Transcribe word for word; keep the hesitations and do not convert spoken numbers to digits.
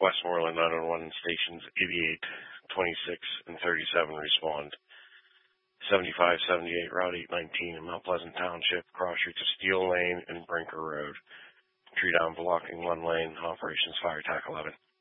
Westmoreland nine one one stations eighty-eight, twenty-six, and thirty-seven respond. seventy-five seventy-eight Route eight nineteen in Mount Pleasant Township, cross streets of Steel Lane and Brinker Road. Tree down blocking one lane, operations fire attack eleven.